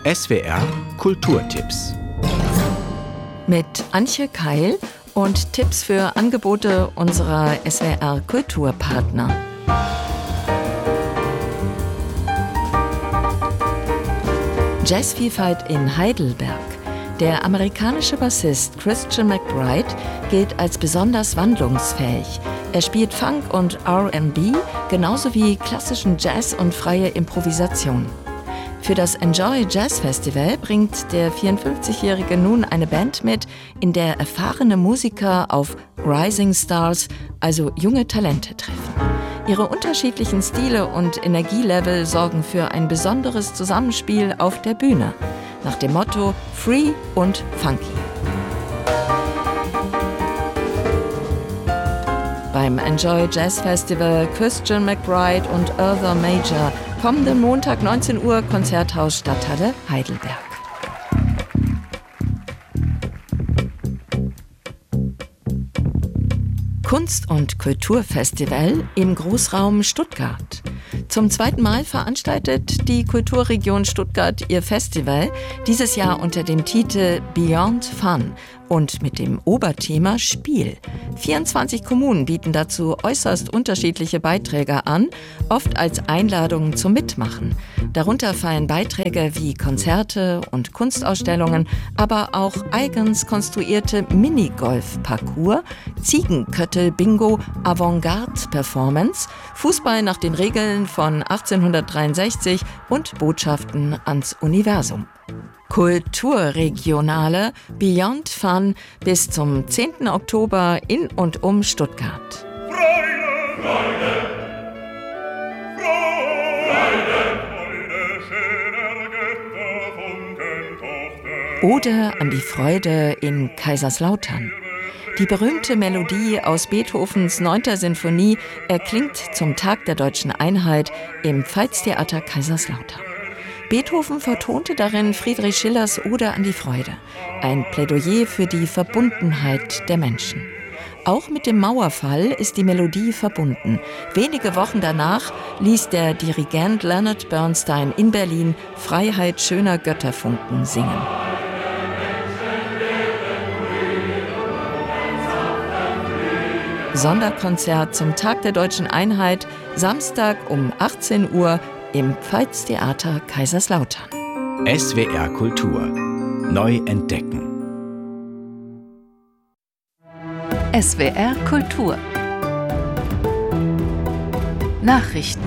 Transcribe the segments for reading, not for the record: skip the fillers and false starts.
SWR Kulturtipps. Mit Antje Keil und Tipps für Angebote unserer SWR Kulturpartner. Jazzvielfalt in Heidelberg. Der amerikanische Bassist Christian McBride gilt als besonders wandlungsfähig. Er spielt Funk und R&B, genauso wie klassischen Jazz und freie Improvisation. Für das Enjoy Jazz Festival bringt der 54-Jährige nun eine Band mit, in der erfahrene Musiker auf Rising Stars, also junge Talente, treffen. Ihre unterschiedlichen Stile und Energielevel sorgen für ein besonderes Zusammenspiel auf der Bühne, nach dem Motto Free und Funky. Beim Enjoy Jazz Festival Christian McBride und Other Major, kommenden Montag 19 Uhr, Konzerthaus Stadthalle Heidelberg. Kunst- und Kulturfestival im Großraum Stuttgart. Zum zweiten Mal veranstaltet die Kulturregion Stuttgart ihr Festival, dieses Jahr unter dem Titel Beyond Fun und mit dem Oberthema Spiel. 24 Kommunen bieten dazu äußerst unterschiedliche Beiträge an, oft als Einladungen zum Mitmachen. Darunter fallen Beiträge wie Konzerte und Kunstausstellungen, aber auch eigens konstruierte Minigolf-Parcours, Ziegenköttel-Bingo, Avantgarde-Performance, Fußball nach den Regeln von 1863 und Botschaften ans Universum. Kulturregionale Beyond Fun bis zum 10. Oktober in und um Stuttgart. Freude, Freude, Freude, Ode an die Freude in Kaiserslautern. Die berühmte Melodie aus Beethovens 9. Sinfonie erklingt zum Tag der Deutschen Einheit im Pfalztheater Kaiserslautern. Beethoven vertonte darin Friedrich Schillers Ode an die Freude, ein Plädoyer für die Verbundenheit der Menschen. Auch mit dem Mauerfall ist die Melodie verbunden. Wenige Wochen danach ließ der Dirigent Leonard Bernstein in Berlin Freiheit schöner Götterfunken singen. Sonderkonzert zum Tag der Deutschen Einheit, Samstag um 18 Uhr im Pfalztheater Kaiserslautern. SWR Kultur. Neu entdecken. SWR Kultur. Nachrichten.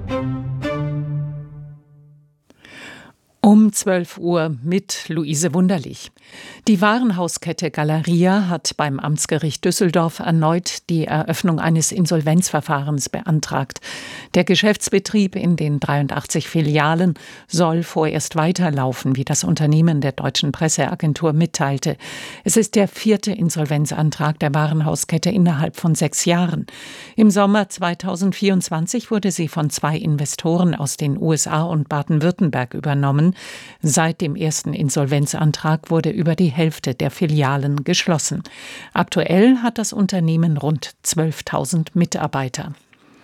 Um 12 Uhr mit Luise Wunderlich. Die Warenhauskette Galeria hat beim Amtsgericht Düsseldorf erneut die Eröffnung eines Insolvenzverfahrens beantragt. Der Geschäftsbetrieb in den 83 Filialen soll vorerst weiterlaufen, wie das Unternehmen der Deutschen Presseagentur mitteilte. Es ist der 4. Insolvenzantrag der Warenhauskette innerhalb von 6 Jahren. Im Sommer 2024 wurde sie von 2 Investoren aus den USA und Baden-Württemberg übernommen. Seit dem ersten Insolvenzantrag wurde über die Hälfte der Filialen geschlossen. Aktuell hat das Unternehmen rund 12.000 Mitarbeiter.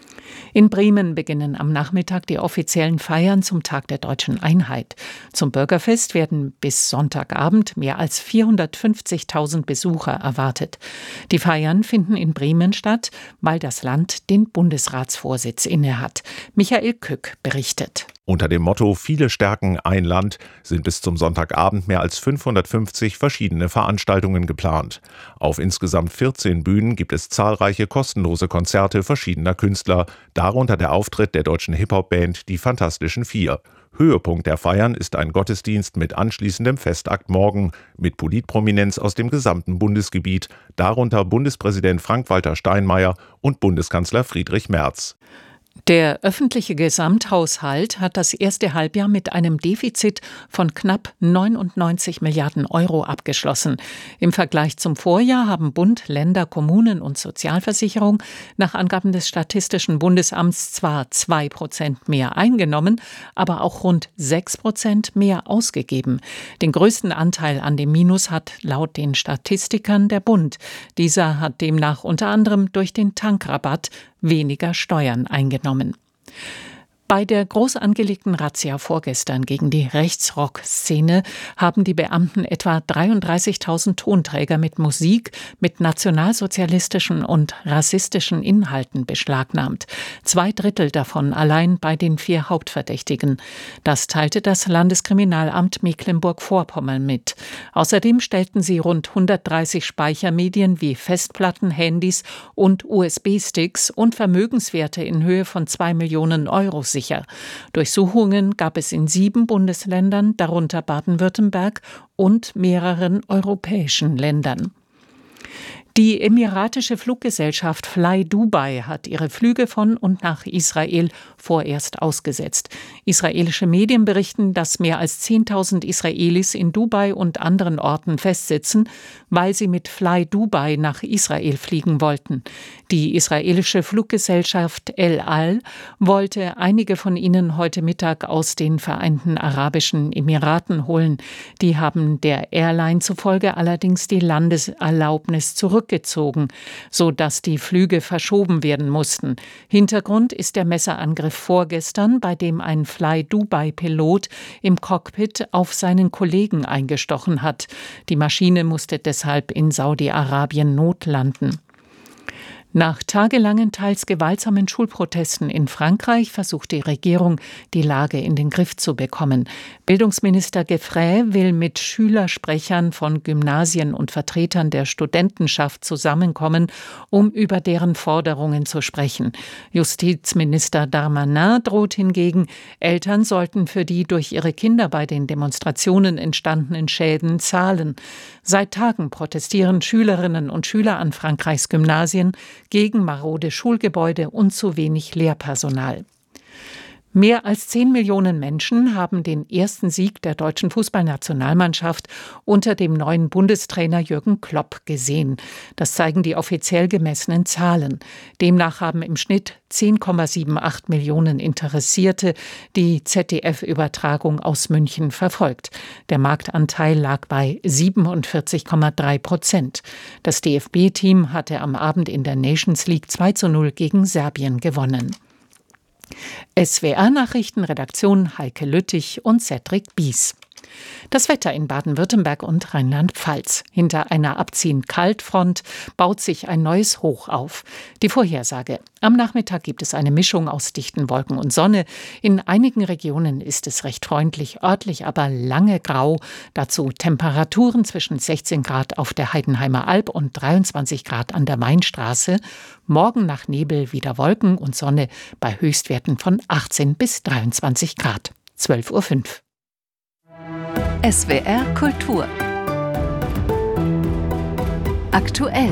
In Bremen beginnen am Nachmittag die offiziellen Feiern zum Tag der Deutschen Einheit. Zum Bürgerfest werden bis Sonntagabend mehr als 450.000 Besucher erwartet. Die Feiern finden in Bremen statt, weil das Land den Bundesratsvorsitz innehat. Michael Kück berichtet. Unter dem Motto »Viele stärken ein Land« sind bis zum Sonntagabend mehr als 550 verschiedene Veranstaltungen geplant. Auf insgesamt 14 Bühnen gibt es zahlreiche kostenlose Konzerte verschiedener Künstler, darunter der Auftritt der deutschen Hip-Hop-Band Die Fantastischen Vier. Höhepunkt der Feiern ist ein Gottesdienst mit anschließendem Festakt morgen, mit Politprominenz aus dem gesamten Bundesgebiet, darunter Bundespräsident Frank-Walter Steinmeier und Bundeskanzler Friedrich Merz. Der öffentliche Gesamthaushalt hat das erste Halbjahr mit einem Defizit von knapp 99 Milliarden Euro abgeschlossen. Im Vergleich zum Vorjahr haben Bund, Länder, Kommunen und Sozialversicherung nach Angaben des Statistischen Bundesamts zwar 2% mehr eingenommen, aber auch rund 6% mehr ausgegeben. Den größten Anteil an dem Minus hat laut den Statistikern der Bund. Dieser hat demnach unter anderem durch den Tankrabatt weniger Steuern eingenommen. Bei der groß angelegten Razzia vorgestern gegen die Rechtsrock-Szene haben die Beamten etwa 33.000 Tonträger mit Musik mit nationalsozialistischen und rassistischen Inhalten beschlagnahmt. 2/3 davon allein bei den 4 Hauptverdächtigen. Das teilte das Landeskriminalamt Mecklenburg-Vorpommern mit. Außerdem stellten sie rund 130 Speichermedien wie Festplatten, Handys und USB-Sticks und Vermögenswerte in Höhe von 2 Millionen Euro sicher. Durchsuchungen gab es in 7 Bundesländern, darunter Baden-Württemberg und mehreren europäischen Ländern. Die emiratische Fluggesellschaft Fly Dubai hat ihre Flüge von und nach Israel vorerst ausgesetzt. Israelische Medien berichten, dass mehr als 10.000 Israelis in Dubai und anderen Orten festsitzen, weil sie mit Fly Dubai nach Israel fliegen wollten. Die israelische Fluggesellschaft El Al wollte einige von ihnen heute Mittag aus den Vereinten Arabischen Emiraten holen. Die haben der Airline zufolge allerdings die Landeserlaubnis zurückgezogen, sodass die Flüge verschoben werden mussten. Hintergrund ist der Messerangriff vorgestern, bei dem ein Fly-Dubai-Pilot im Cockpit auf seinen Kollegen eingestochen hat. Die Maschine musste deshalb in Saudi-Arabien notlanden. Nach tagelangen, teils gewaltsamen Schulprotesten in Frankreich versucht die Regierung, die Lage in den Griff zu bekommen. Bildungsminister Gefray will mit Schülersprechern von Gymnasien und Vertretern der Studentenschaft zusammenkommen, um über deren Forderungen zu sprechen. Justizminister Darmanin droht hingegen, Eltern sollten für die durch ihre Kinder bei den Demonstrationen entstandenen Schäden zahlen. Seit Tagen protestieren Schülerinnen und Schüler an Frankreichs Gymnasien gegen marode Schulgebäude und zu wenig Lehrpersonal. Mehr als 10 Millionen Menschen haben den ersten Sieg der deutschen Fußballnationalmannschaft unter dem neuen Bundestrainer Jürgen Klopp gesehen. Das zeigen die offiziell gemessenen Zahlen. Demnach haben im Schnitt 10,78 Millionen Interessierte die ZDF-Übertragung aus München verfolgt. Der Marktanteil lag bei 47,3%. Das DFB-Team hatte am Abend in der Nations League 2:0 gegen Serbien gewonnen. SWR-Nachrichten, Redaktion Heike Lüttich und Cedric Bies. Das Wetter in Baden-Württemberg und Rheinland-Pfalz. Hinter einer abziehend Kaltfront baut sich ein neues Hoch auf. Die Vorhersage: Am Nachmittag gibt es eine Mischung aus dichten Wolken und Sonne. In einigen Regionen ist es recht freundlich, örtlich aber lange grau. Dazu Temperaturen zwischen 16 Grad auf der Heidenheimer Alb und 23 Grad an der Mainstraße. Morgen nach Nebel wieder Wolken und Sonne bei Höchstwerten von 18 bis 23 Grad. 12:05 Uhr. SWR Kultur. Aktuell.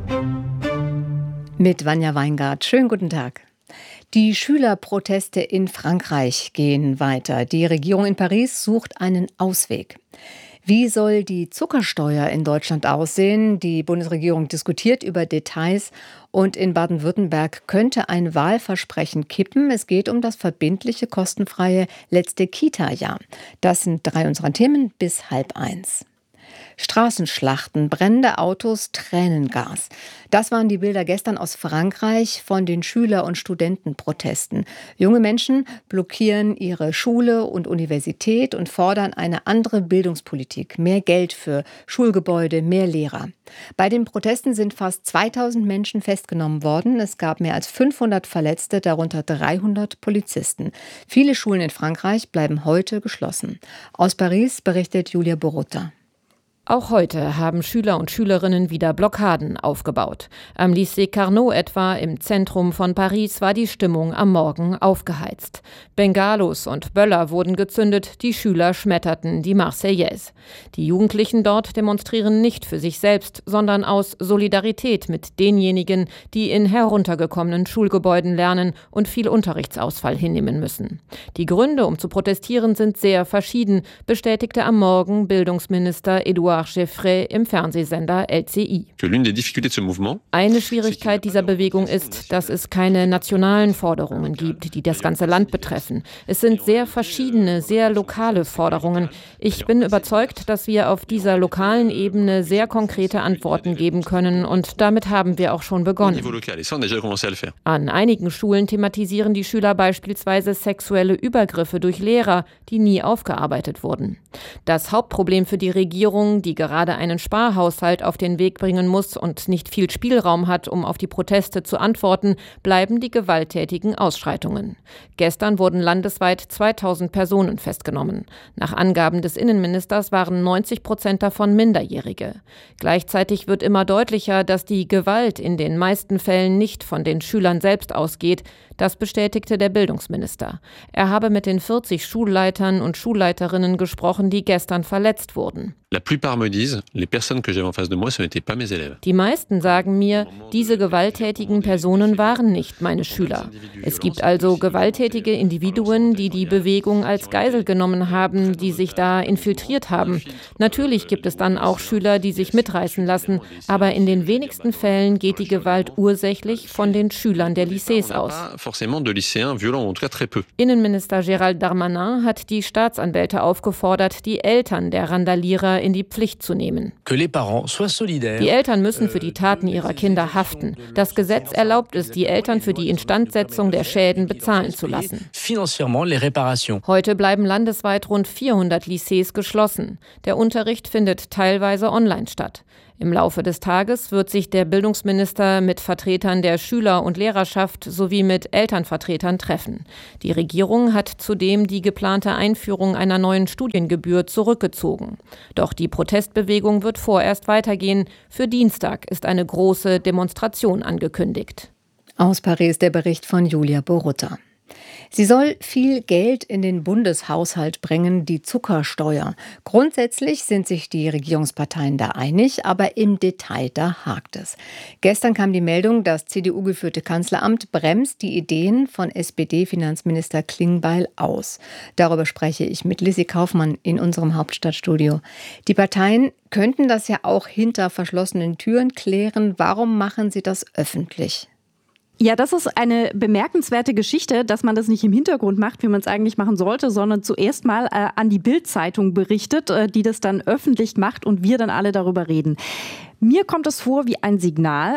Mit Vanja Weingart. Schönen guten Tag. Die Schülerproteste in Frankreich gehen weiter. Die Regierung in Paris sucht einen Ausweg. Wie soll die Zuckersteuer in Deutschland aussehen? Die Bundesregierung diskutiert über Details und in Baden-Württemberg könnte ein Wahlversprechen kippen. Es geht um das verbindliche, kostenfreie letzte Kita-Jahr. Das sind 3 unserer Themen bis 12:30. Straßenschlachten, brennende Autos, Tränengas. Das waren die Bilder gestern aus Frankreich von den Schüler- und Studentenprotesten. Junge Menschen blockieren ihre Schule und Universität und fordern eine andere Bildungspolitik, mehr Geld für Schulgebäude, mehr Lehrer. Bei den Protesten sind fast 2000 Menschen festgenommen worden. Es gab mehr als 500 Verletzte, darunter 300 Polizisten. Viele Schulen in Frankreich bleiben heute geschlossen. Aus Paris berichtet Julia Borutta. Auch heute haben Schüler und Schülerinnen wieder Blockaden aufgebaut. Am Lycée Carnot etwa im Zentrum von Paris war die Stimmung am Morgen aufgeheizt. Bengalos und Böller wurden gezündet, die Schüler schmetterten die Marseillaise. Die Jugendlichen dort demonstrieren nicht für sich selbst, sondern aus Solidarität mit denjenigen, die in heruntergekommenen Schulgebäuden lernen und viel Unterrichtsausfall hinnehmen müssen. Die Gründe, um zu protestieren, sind sehr verschieden, bestätigte am Morgen Bildungsminister Edouard Edouard Geffray im Fernsehsender LCI. Eine Schwierigkeit dieser Bewegung ist, dass es keine nationalen Forderungen gibt, die das ganze Land betreffen. Es sind sehr verschiedene, sehr lokale Forderungen. Ich bin überzeugt, dass wir auf dieser lokalen Ebene sehr konkrete Antworten geben können und damit haben wir auch schon begonnen. An einigen Schulen thematisieren die Schüler beispielsweise sexuelle Übergriffe durch Lehrer, die nie aufgearbeitet wurden. Das Hauptproblem für die Regierung, die gerade einen Sparhaushalt auf den Weg bringen muss und nicht viel Spielraum hat, um auf die Proteste zu antworten, bleiben die gewalttätigen Ausschreitungen. Gestern wurden landesweit 2000 Personen festgenommen. Nach Angaben des Innenministers waren 90% davon Minderjährige. Gleichzeitig wird immer deutlicher, dass die Gewalt in den meisten Fällen nicht von den Schülern selbst ausgeht. Das bestätigte der Bildungsminister. Er habe mit den 40 Schulleitern und Schulleiterinnen gesprochen, die gestern verletzt wurden. Die meisten sagen mir, diese gewalttätigen Personen waren nicht meine Schüler. Es gibt also gewalttätige Individuen, die die Bewegung als Geisel genommen haben, die sich da infiltriert haben. Natürlich gibt es dann auch Schüler, die sich mitreißen lassen, aber in den wenigsten Fällen geht die Gewalt ursächlich von den Schülern der Lycées aus. Innenminister Gérald Darmanin hat die Staatsanwälte aufgefordert, die Eltern der Randalierer in die Pflicht zu nehmen. Die Eltern müssen für die Taten ihrer Kinder haften. Das Gesetz erlaubt es, die Eltern für die Instandsetzung der Schäden bezahlen zu lassen. Heute bleiben landesweit rund 400 Lycées geschlossen. Der Unterricht findet teilweise online statt. Im Laufe des Tages wird sich der Bildungsminister mit Vertretern der Schüler- und Lehrerschaft sowie mit Elternvertretern treffen. Die Regierung hat zudem die geplante Einführung einer neuen Studiengebühr zurückgezogen. Doch die Protestbewegung wird vorerst weitergehen. Für Dienstag ist eine große Demonstration angekündigt. Aus Paris der Bericht von Julia Borutta. Sie soll viel Geld in den Bundeshaushalt bringen, die Zuckersteuer. Grundsätzlich sind sich die Regierungsparteien da einig, aber im Detail, da hakt es. Gestern kam die Meldung, das CDU-geführte Kanzleramt bremst die Ideen von SPD-Finanzminister Klingbeil aus. Darüber spreche ich mit Lissy Kaufmann in unserem Hauptstadtstudio. Die Parteien könnten das ja auch hinter verschlossenen Türen klären. Warum machen sie das öffentlich? Ja, das ist eine bemerkenswerte Geschichte, dass man das nicht im Hintergrund macht, wie man es eigentlich machen sollte, sondern zuerst mal an die Bild-Zeitung berichtet, die das dann öffentlich macht und wir dann alle darüber reden. Mir kommt es vor wie ein Signal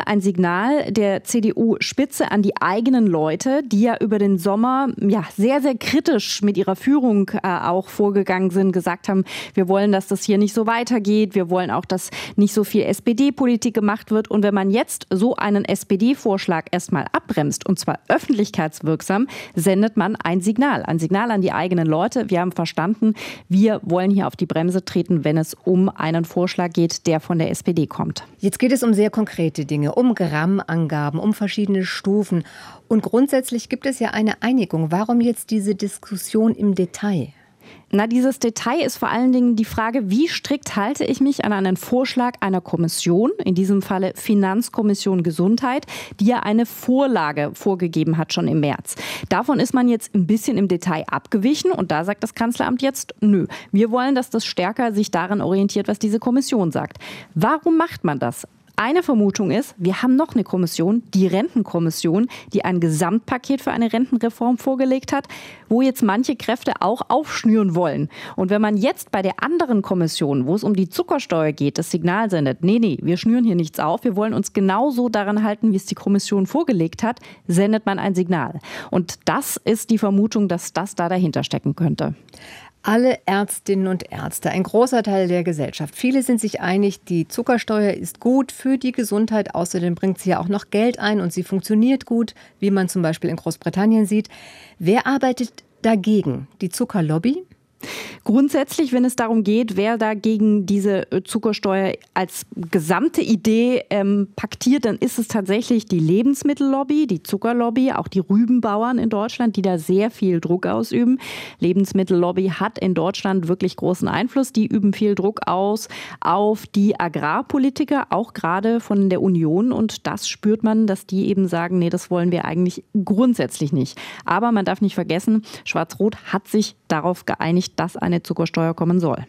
der CDU-Spitze an die eigenen Leute, die ja über den Sommer sehr, sehr kritisch mit ihrer Führung auch vorgegangen sind, gesagt haben, wir wollen, dass das hier nicht so weitergeht, wir wollen auch, dass nicht so viel SPD-Politik gemacht wird. Und wenn man jetzt so einen SPD-Vorschlag erstmal abbremst, und zwar öffentlichkeitswirksam, sendet man ein Signal an die eigenen Leute. Wir haben verstanden, wir wollen hier auf die Bremse treten, wenn es um einen Vorschlag geht, der von der SPD kommt. Jetzt geht es um sehr konkrete Dinge, um Grammangaben, um verschiedene Stufen. Und grundsätzlich gibt es ja eine Einigung. Warum jetzt diese Diskussion im Detail? Dieses Detail ist vor allen Dingen die Frage, wie strikt halte ich mich an einen Vorschlag einer Kommission, in diesem Falle Finanzkommission Gesundheit, die ja eine Vorlage vorgegeben hat schon im März. Davon ist man jetzt ein bisschen im Detail abgewichen und da sagt das Kanzleramt jetzt, nö, wir wollen, dass das stärker sich daran orientiert, was diese Kommission sagt. Warum macht man das? Eine Vermutung ist, wir haben noch eine Kommission, die Rentenkommission, die ein Gesamtpaket für eine Rentenreform vorgelegt hat, wo jetzt manche Kräfte auch aufschnüren wollen. Und wenn man jetzt bei der anderen Kommission, wo es um die Zuckersteuer geht, das Signal sendet, nee, wir schnüren hier nichts auf, wir wollen uns genauso daran halten, wie es die Kommission vorgelegt hat, sendet man ein Signal. Und das ist die Vermutung, dass das da dahinter stecken könnte. Alle Ärztinnen und Ärzte, ein großer Teil der Gesellschaft, viele sind sich einig, die Zuckersteuer ist gut für die Gesundheit. Außerdem bringt sie ja auch noch Geld ein und sie funktioniert gut, wie man zum Beispiel in Großbritannien sieht. Wer arbeitet dagegen? Die Zuckerlobby? Grundsätzlich, wenn es darum geht, wer da gegen diese Zuckersteuer als gesamte Idee paktiert, dann ist es tatsächlich die Lebensmittellobby, die Zuckerlobby, auch die Rübenbauern in Deutschland, die da sehr viel Druck ausüben. Lebensmittellobby hat in Deutschland wirklich großen Einfluss. Die üben viel Druck aus auf die Agrarpolitiker, auch gerade von der Union. Und das spürt man, dass die eben sagen, nee, das wollen wir eigentlich grundsätzlich nicht. Aber man darf nicht vergessen, Schwarz-Rot hat sich darauf geeinigt, dass eine Zuckersteuer kommen soll.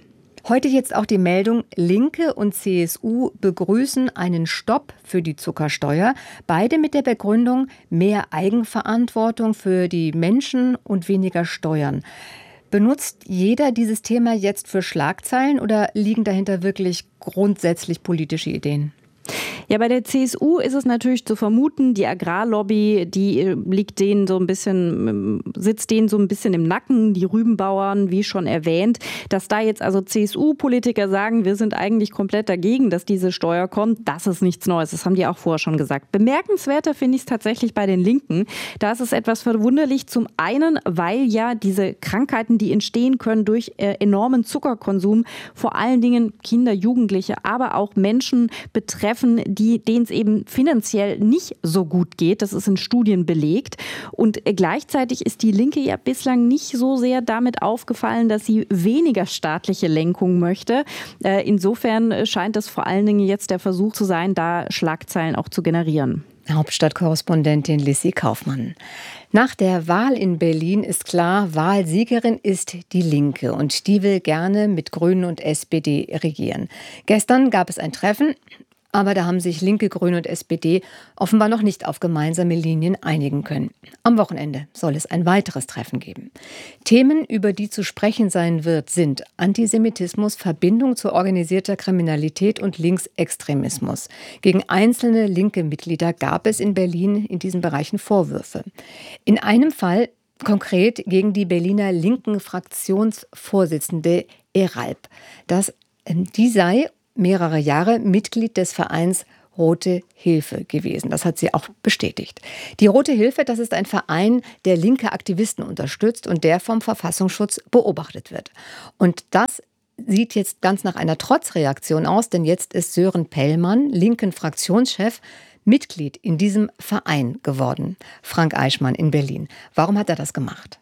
Heute jetzt auch die Meldung, Linke und CSU begrüßen einen Stopp für die Zuckersteuer. Beide mit der Begründung, mehr Eigenverantwortung für die Menschen und weniger Steuern. Benutzt jeder dieses Thema jetzt für Schlagzeilen oder liegen dahinter wirklich grundsätzlich politische Ideen? Ja, bei der CSU ist es natürlich zu vermuten, die Agrarlobby, die sitzt denen so ein bisschen im Nacken, die Rübenbauern, wie schon erwähnt, dass da jetzt also CSU-Politiker sagen, wir sind eigentlich komplett dagegen, dass diese Steuer kommt, das ist nichts Neues, das haben die auch vorher schon gesagt. Bemerkenswerter finde ich es tatsächlich bei den Linken. Da ist es etwas verwunderlich, zum einen, weil ja diese Krankheiten, die entstehen können durch enormen Zuckerkonsum, vor allen Dingen Kinder, Jugendliche, aber auch Menschen betreffen, denen es eben finanziell nicht so gut geht. Das ist in Studien belegt. Und gleichzeitig ist die Linke ja bislang nicht so sehr damit aufgefallen, dass sie weniger staatliche Lenkung möchte. Insofern scheint es vor allen Dingen jetzt der Versuch zu sein, da Schlagzeilen auch zu generieren. Hauptstadtkorrespondentin Lissy Kaufmann. Nach der Wahl in Berlin ist klar, Wahlsiegerin ist die Linke und die will gerne mit Grünen und SPD regieren. Gestern gab es ein Treffen. Aber da haben sich Linke, Grüne und SPD offenbar noch nicht auf gemeinsame Linien einigen können. Am Wochenende soll es ein weiteres Treffen geben. Themen, über die zu sprechen sein wird, sind Antisemitismus, Verbindung zu organisierter Kriminalität und Linksextremismus. Gegen einzelne linke Mitglieder gab es in Berlin in diesen Bereichen Vorwürfe. In einem Fall konkret gegen die Berliner linken Fraktionsvorsitzende Eralp. Die sei mehrere Jahre Mitglied des Vereins Rote Hilfe gewesen. Das hat sie auch bestätigt. Die Rote Hilfe, das ist ein Verein, der linke Aktivisten unterstützt und der vom Verfassungsschutz beobachtet wird. Und das sieht jetzt ganz nach einer Trotzreaktion aus, denn jetzt ist Sören Pellmann, linken Fraktionschef, Mitglied in diesem Verein geworden. Frank Eichmann in Berlin. Warum hat er das gemacht?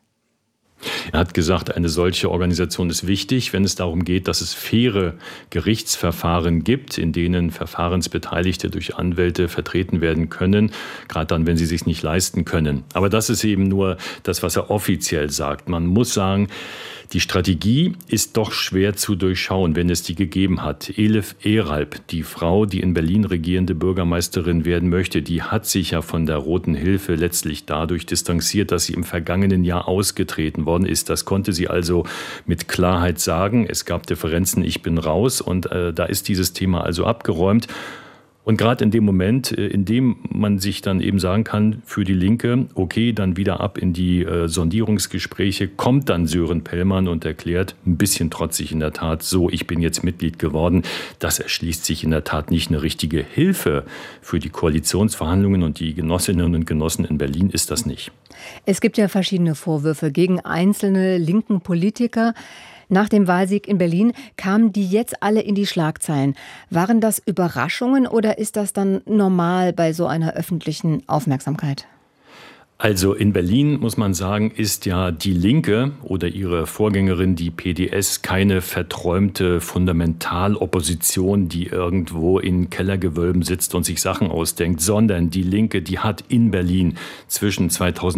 Er hat gesagt, eine solche Organisation ist wichtig, wenn es darum geht, dass es faire Gerichtsverfahren gibt, in denen Verfahrensbeteiligte durch Anwälte vertreten werden können, gerade dann, wenn sie es sich nicht leisten können. Aber das ist eben nur das, was er offiziell sagt. Man muss sagen, die Strategie ist doch schwer zu durchschauen, wenn es die gegeben hat. Elif Eralp, die Frau, die in Berlin regierende Bürgermeisterin werden möchte, die hat sich ja von der Roten Hilfe letztlich dadurch distanziert, dass sie im vergangenen Jahr ausgetreten worden ist. Das konnte sie also mit Klarheit sagen. Es gab Differenzen, ich bin raus, und da ist dieses Thema also abgeräumt. Und gerade in dem Moment, in dem man sich dann eben sagen kann, für die Linke, okay, dann wieder ab in die Sondierungsgespräche, kommt dann Sören Pellmann und erklärt, ein bisschen trotzig in der Tat, so, ich bin jetzt Mitglied geworden. Das erschließt sich in der Tat nicht. Eine richtige Hilfe für die Koalitionsverhandlungen und die Genossinnen und Genossen in Berlin ist das nicht. Es gibt ja verschiedene Vorwürfe gegen einzelne linken Politiker. Nach dem Wahlsieg in Berlin kamen die jetzt alle in die Schlagzeilen. Waren das Überraschungen oder ist das dann normal bei so einer öffentlichen Aufmerksamkeit? Also in Berlin, muss man sagen, ist ja die Linke oder ihre Vorgängerin, die PDS, keine verträumte Fundamentalopposition, die irgendwo in Kellergewölben sitzt und sich Sachen ausdenkt, sondern die Linke, die hat in Berlin zwischen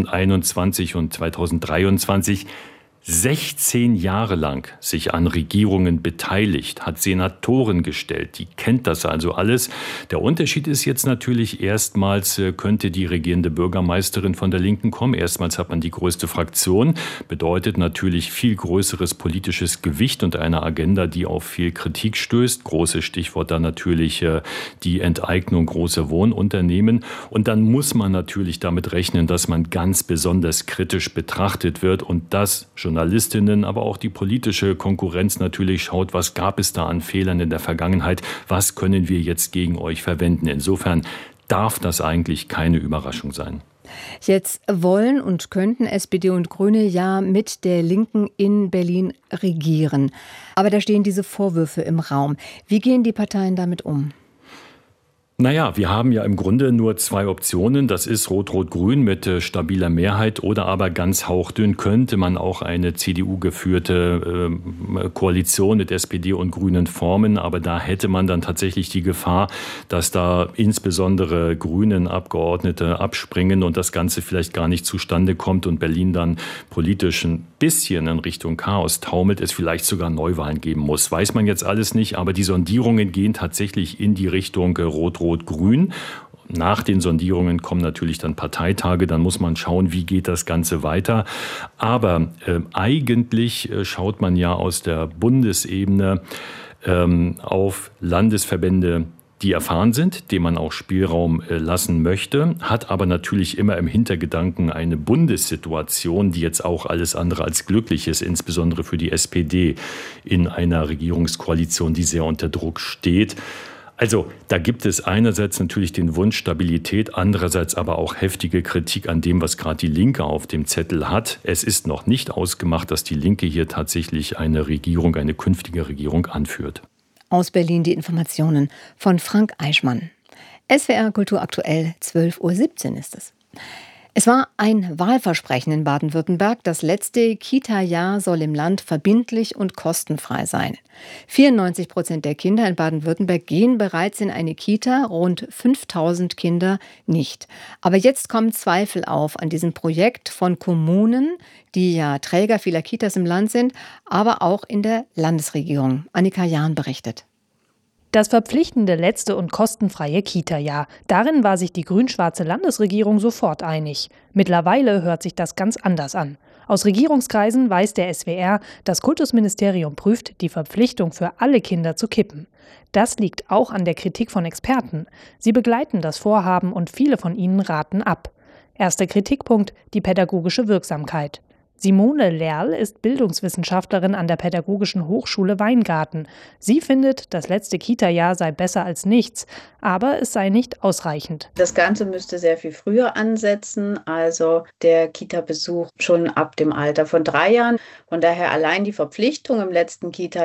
2021 und 2023 16 Jahre lang sich an Regierungen beteiligt, hat Senatoren gestellt, die kennt das also alles. Der Unterschied ist jetzt natürlich, erstmals könnte die regierende Bürgermeisterin von der Linken kommen. Erstmals hat man die größte Fraktion, bedeutet natürlich viel größeres politisches Gewicht und eine Agenda, die auf viel Kritik stößt. Großes Stichwort dann natürlich die Enteignung großer Wohnunternehmen. Und dann muss man natürlich damit rechnen, dass man ganz besonders kritisch betrachtet wird und das Journalistinnen, aber auch die politische Konkurrenz natürlich schaut, was gab es da an Fehlern in der Vergangenheit, was können wir jetzt gegen euch verwenden. Insofern darf das eigentlich keine Überraschung sein. Jetzt wollen und könnten SPD und Grüne ja mit der Linken in Berlin regieren. Aber da stehen diese Vorwürfe im Raum. Wie gehen die Parteien damit um? Naja, wir haben ja im Grunde nur zwei Optionen. Das ist Rot-Rot-Grün mit stabiler Mehrheit oder aber ganz hauchdünn könnte man auch eine CDU-geführte Koalition mit SPD und Grünen formen. Aber da hätte man dann tatsächlich die Gefahr, dass da insbesondere Grünen Abgeordnete abspringen und das Ganze vielleicht gar nicht zustande kommt und Berlin dann politisch ein bisschen in Richtung Chaos taumelt, es vielleicht sogar Neuwahlen geben muss. Weiß man jetzt alles nicht, aber die Sondierungen gehen tatsächlich in die Richtung Rot-Rot-Grün. Nach den Sondierungen kommen natürlich dann Parteitage, dann muss man schauen, wie geht das Ganze weiter. Aber eigentlich schaut man ja aus der Bundesebene auf Landesverbände, die erfahren sind, dem man auch Spielraum lassen möchte, hat aber natürlich immer im Hintergedanken eine Bundessituation, die jetzt auch alles andere als glücklich ist, insbesondere für die SPD in einer Regierungskoalition, die sehr unter Druck steht. Also da gibt es einerseits natürlich den Wunsch Stabilität, andererseits aber auch heftige Kritik an dem, was gerade die Linke auf dem Zettel hat. Es ist noch nicht ausgemacht, dass die Linke hier tatsächlich eine künftige Regierung anführt. Aus Berlin die Informationen von Frank Eichmann. SWR Kultur aktuell, 12:17 Uhr ist es. Es war ein Wahlversprechen in Baden-Württemberg. Das letzte Kita-Jahr soll im Land verbindlich und kostenfrei sein. 94% der Kinder in Baden-Württemberg gehen bereits in eine Kita, rund 5000 Kinder nicht. Aber jetzt kommen Zweifel auf an diesem Projekt von Kommunen, die ja Träger vieler Kitas im Land sind, aber auch in der Landesregierung. Annika Jahn berichtet. Das verpflichtende letzte und kostenfreie Kita-Jahr. Darin war sich die grün-schwarze Landesregierung sofort einig. Mittlerweile hört sich das ganz anders an. Aus Regierungskreisen weiß der SWR, das Kultusministerium prüft, die Verpflichtung für alle Kinder zu kippen. Das liegt auch an der Kritik von Experten. Sie begleiten das Vorhaben und viele von ihnen raten ab. Erster Kritikpunkt: die pädagogische Wirksamkeit. Simone Lerl ist Bildungswissenschaftlerin an der Pädagogischen Hochschule Weingarten. Sie findet, das letzte Kita-Jahr sei besser als nichts, aber es sei nicht ausreichend. Das Ganze müsste sehr viel früher ansetzen, also der Kita-Besuch schon ab dem Alter von 3 Jahren. Von daher allein die Verpflichtung im letzten Kita